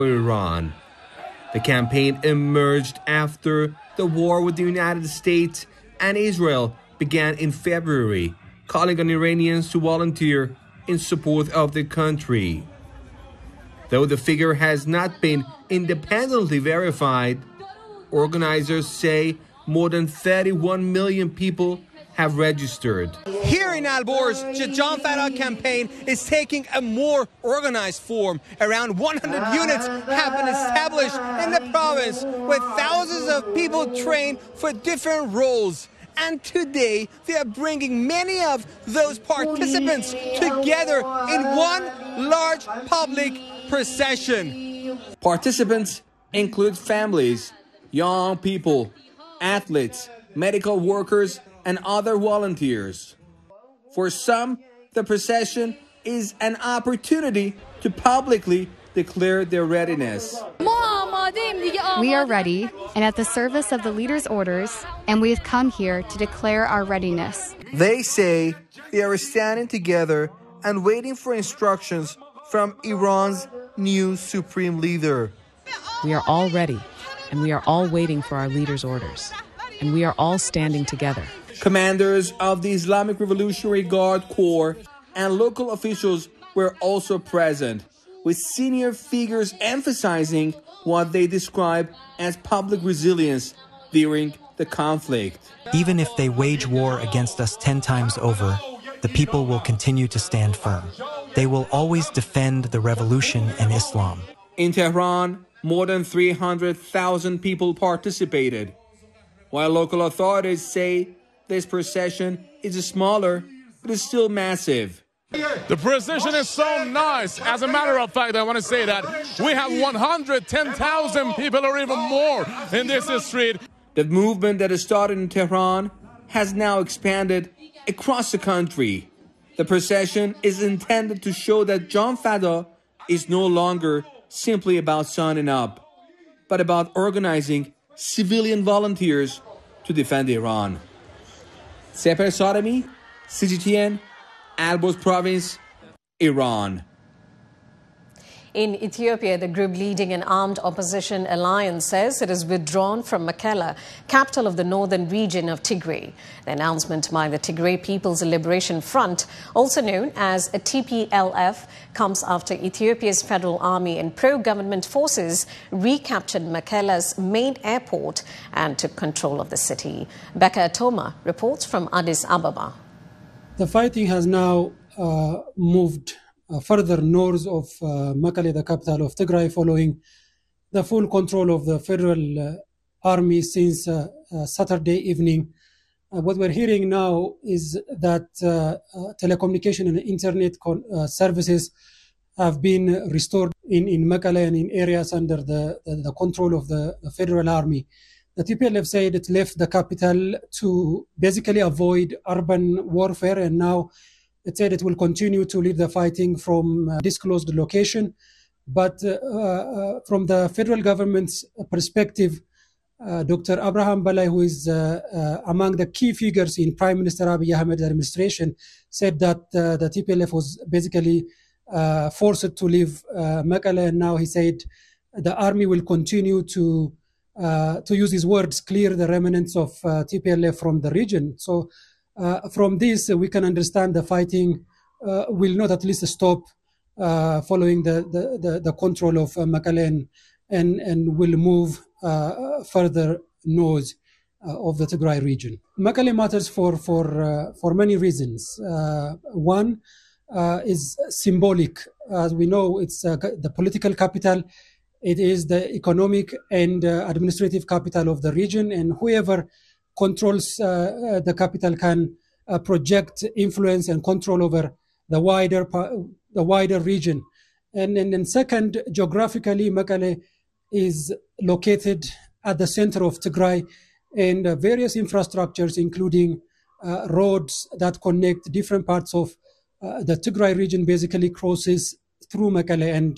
Iran. The campaign emerged after the war with the United States and Israel began in February, calling on Iranians to volunteer in support of the country. Though the figure has not been independently verified, organizers say more than 31 million people have registered. Here in Alborz, the John Fadda campaign is taking a more organized form. Around 100 units have been established in the province with thousands of people trained for different roles. And today, they are bringing many of those participants together in one large public procession. Participants include families, young people, athletes, medical workers, and other volunteers. For some, the procession is an opportunity to publicly declare their readiness. We are ready and at the service of the leader's orders, and we have come here to declare our readiness. They say they are standing together and waiting for instructions from Iran's new supreme leader. We are all ready, and we are all waiting for our leader's orders, and we are all standing together. Commanders of the Islamic Revolutionary Guard Corps and local officials were also present, with senior figures emphasizing what they describe as public resilience during the conflict. Even if they wage war against us 10 times over, the people will continue to stand firm. They will always defend the revolution and Islam. In Tehran, more than 300,000 people participated, while local authorities say this procession is smaller, but is still massive. The procession is so nice. As a matter of fact, I want to say that we have 110,000 people or even more in this street. The movement that started in Tehran has now expanded across the country. The procession is intended to show that John Fadda is no longer simply about signing up, but about organizing civilian volunteers to defend Iran. Sefer Saremi, CGTN, Alborz Province, Iran. In Ethiopia, the group leading an armed opposition alliance says it has withdrawn from Mekelle, capital of the northern region of Tigray. The announcement by the Tigray People's Liberation Front, also known as a TPLF, comes after Ethiopia's federal army and pro-government forces recaptured Mekelle's main airport and took control of the city. Becca Atoma reports from Addis Ababa. The fighting has now moved further north of Mekelle, the capital of Tigray, following the full control of the federal army since Saturday evening. What we're hearing now is that telecommunication and internet services have been restored in Mekelle and in areas under the control of the federal army. The TPLF said it left the capital to basically avoid urban warfare, and now it said it will continue to lead the fighting from a disclosed location. But from the federal government's perspective, Dr. Abraham Balai, who is among the key figures in Prime Minister Abiy Ahmed's administration, said that the TPLF was basically forced to leave Mekelle, and now he said the army will continue to use his words, clear the remnants of TPLF from the region. So from this, we can understand the fighting will not at least stop following the control of Mekelle and will move further north of the Tigray region. Mekelle matters for many reasons. One is symbolic. As we know, it's the political capital. It is the economic and administrative capital of the region, and whoever controls the capital can project influence and control over the wider region. And second, geographically, Mekelle is located at the center of Tigray, and various infrastructures, including roads that connect different parts of the Tigray region, basically crosses through Mekelle. And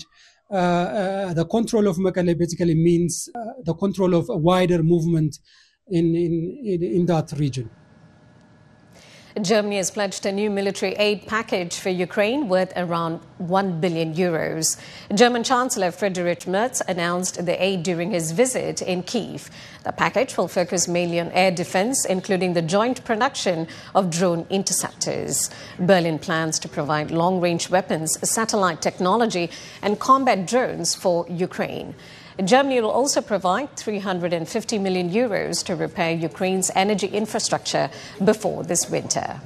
the control of Mekelle basically means the control of a wider movement in that region. Germany has pledged a new military aid package for Ukraine worth around 1 billion euros. German Chancellor Friedrich Merz announced the aid during his visit in Kyiv. The package will focus mainly on air defense, including the joint production of drone interceptors. Berlin plans to provide long-range weapons, satellite technology, and combat drones for Ukraine. Germany will also provide 350 million euros to repair Ukraine's energy infrastructure before this winter.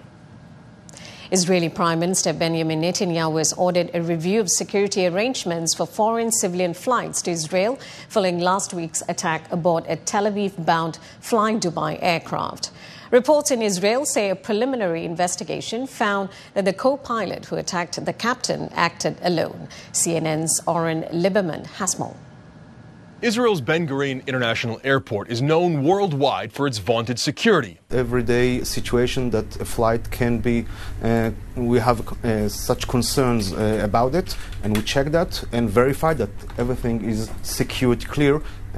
Israeli Prime Minister Benjamin Netanyahu has ordered a review of security arrangements for foreign civilian flights to Israel following last week's attack aboard a Tel Aviv-bound Fly Dubai aircraft. Reports in Israel say a preliminary investigation found that the co-pilot who attacked the captain acted alone. CNN's Oren Lieberman has more. Israel's Ben Gurion International Airport is known worldwide for its vaunted security. Everyday situation that a flight can be, we have such concerns about it, and we check that and verify that everything is secured clear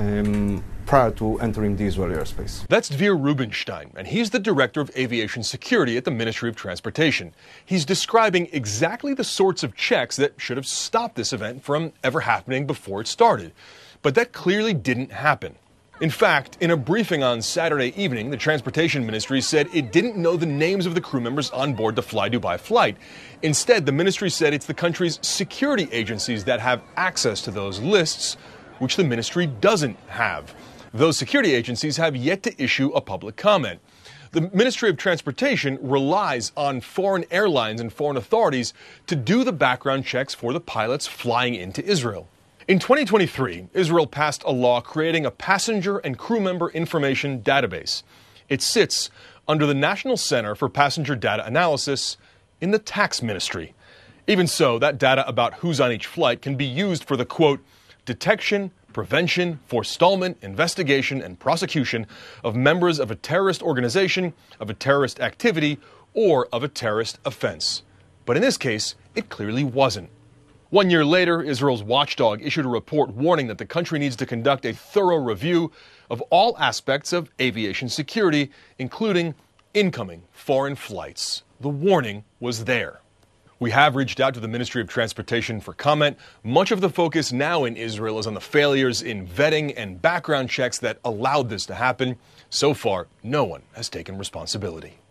prior to entering the Israeli airspace. That's Dvir Rubinstein, and he's the Director of Aviation Security at the Ministry of Transportation. He's describing exactly the sorts of checks that should have stopped this event from ever happening before it started. But that clearly didn't happen. In fact, in a briefing on Saturday evening, the Transportation Ministry said it didn't know the names of the crew members on board the Fly Dubai flight. Instead, the ministry said it's the country's security agencies that have access to those lists, which the ministry doesn't have. Those security agencies have yet to issue a public comment. The Ministry of Transportation relies on foreign airlines and foreign authorities to do the background checks for the pilots flying into Israel. In 2023, Israel passed a law creating a passenger and crew member information database. It sits under the National Center for Passenger Data Analysis in the Tax Ministry. Even so, that data about who's on each flight can be used for the, quote, detection, prevention, forestallment, investigation, and prosecution of members of a terrorist organization, of a terrorist activity, or of a terrorist offense. But in this case, it clearly wasn't. 1 year later, Israel's watchdog issued a report warning that the country needs to conduct a thorough review of all aspects of aviation security, including incoming foreign flights. The warning was there. We have reached out to the Ministry of Transportation for comment. Much of the focus now in Israel is on the failures in vetting and background checks that allowed this to happen. So far, no one has taken responsibility.